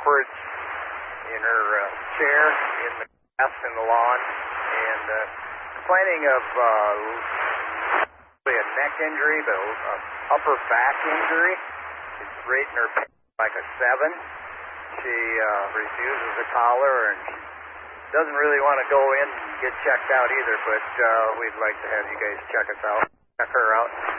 backwards in her chair in the grass in the lawn, and complaining of a neck injury, but upper back injury. It's rating her like a 7. She refuses the collar, and she doesn't really want to go in and get checked out either, but we'd like to have you guys check her out.